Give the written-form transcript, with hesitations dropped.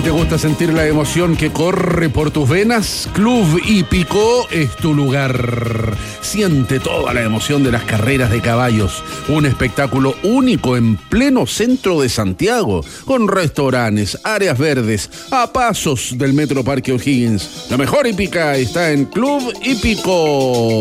te gusta sentir la emoción que corre por tus venas, Club Hípico es tu lugar. Siente toda la emoción de las carreras de caballos. Un espectáculo único en pleno centro de Santiago, con restaurantes, áreas verdes, a pasos del Metro Parque O'Higgins. La mejor hípica está en Club Hípico.